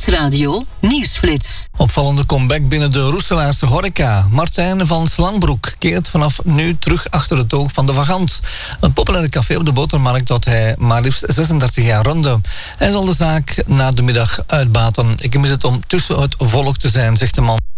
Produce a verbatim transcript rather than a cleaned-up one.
Nieuwsradio Nieuwsflits. Opvallende comeback binnen de Roeselaarse horeca. Martijn van Slangbroek keert vanaf nu terug achter het oog van de Vagant. Een populaire café op de Botermarkt dat hij maar liefst zesendertig jaar runde. Hij zal de zaak na de middag uitbaten. Ik mis het om tussen het volk te zijn, zegt de man.